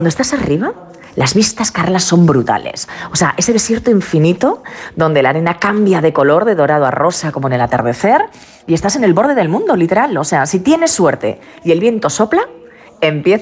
Cuando estás arriba, las vistas, Carla, son brutales. O sea, ese desierto infinito donde la arena cambia de color, de dorado a rosa, como en el atardecer, y estás en el borde del mundo, literal. O sea, si tienes suerte y el viento sopla, empieza